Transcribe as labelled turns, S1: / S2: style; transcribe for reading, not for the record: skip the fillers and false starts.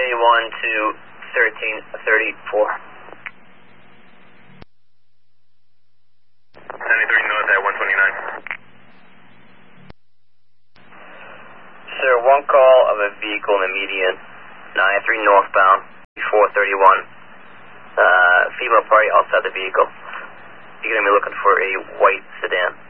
S1: to 1334.
S2: 93 north at 129.
S1: Sir, one call of a vehicle in the median, 93 northbound, 431. Female party outside the vehicle. You're going to be looking for a white sedan.